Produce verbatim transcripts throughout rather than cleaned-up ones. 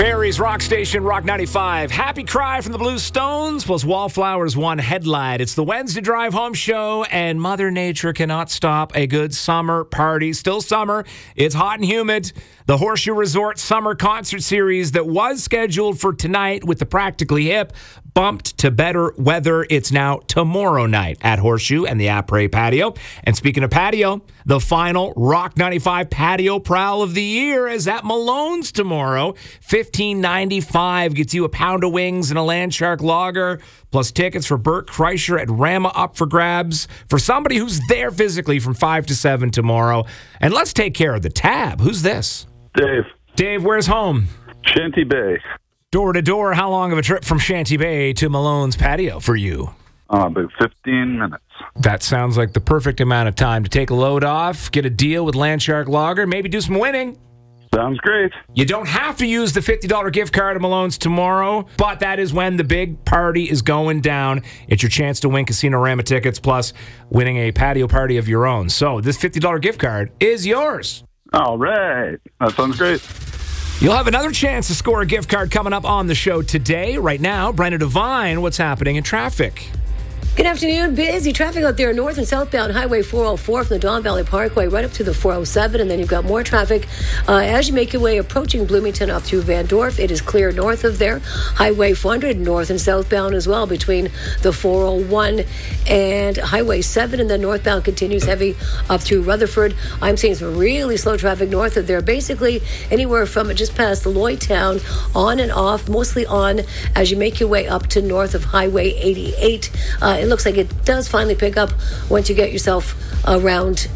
Barrie's Rock Station, Rock ninety-five. Happy Cry from the Blue Stones plus Wallflowers One Headlight. It's the Wednesday Drive Home Show, and Mother Nature cannot stop a good summer party. Still summer. It's hot and humid. The Horseshoe Resort Summer Concert Series that was scheduled for tonight with the Practically Hip bumped to better weather. It's now tomorrow night at Horseshoe and the Après Patio. And speaking of patio, the final Rock ninety-five Patio Prowl of the year is at Malone's tomorrow. fifteen ninety-five gets you a pound of wings and a Landshark lager, plus tickets for Bert Kreischer at Rama up for grabs for somebody who's there physically from five to seven tomorrow. And let's take care of the tab. Who's this? Dave. Dave, where's home? Shanty Bay. Door to door, how long of a trip from Shanty Bay to Malone's Patio for you? Uh, about fifteen minutes. That sounds like the perfect amount of time to take a load off, get a deal with Landshark Lager, maybe do some winning. Sounds great. You don't have to use the fifty dollars gift card at Malone's tomorrow, but that is when the big party is going down. It's your chance to win Casino-Rama tickets plus winning a patio party of your own. So this fifty dollars gift card is yours. All right. That sounds great. You'll have another chance to score a gift card coming up on the show today. Right now, Brenna Devine, what's happening in traffic? Good afternoon. Busy traffic out there north and southbound Highway four oh four from the Don Valley Parkway right up to the four oh seven, and then you've got more traffic uh, as you make your way approaching Bloomington up through Van Dorf. It is clear north of there. Highway four hundred north and southbound as well between the four oh one and Highway seven, and then northbound continues heavy up through Rutherford. I'm seeing some really slow traffic north of there, basically anywhere from just past the Lloydtown on and off, mostly on as you make your way up to north of Highway eighty-eight. Uh, It looks like it does finally pick up once you get yourself around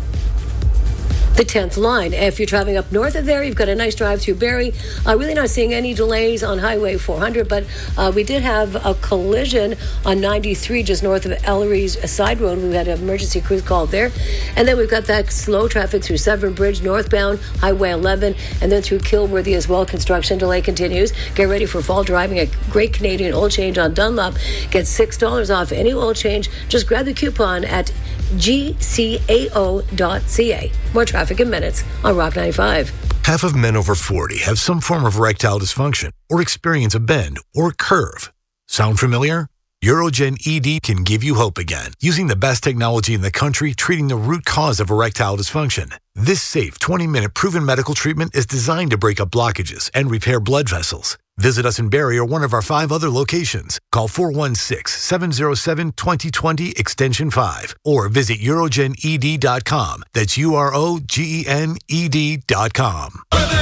the tenth line. If you're traveling up north of there, you've got a nice drive through Barrie. Uh, really not seeing any delays on Highway four hundred, but uh, we did have a collision on ninety-three just north of Ellery's side road. We had an emergency crew called there. And then we've got that slow traffic through Severn Bridge, northbound, Highway eleven, and then through Kilworthy as well. Construction delay continues. Get ready for fall driving at Great Canadian Oil Change on Dunlop. Get six dollars off any oil change. Just grab the coupon at G C A O dot C A. More traffic in minutes on Rock ninety-five. Half of men over forty have some form of erectile dysfunction or experience a bend or curve. Sound familiar? Urogen E D can give you hope again, using the best technology in the country treating the root cause of erectile dysfunction. This safe twenty-minute proven medical treatment is designed to break up blockages and repair blood vessels. Visit us in Barrie or one of our five other locations. Call four one six, seven oh seven, two oh two oh extension five or visit urogen e d dot com. That's U R O G E N E D dot com.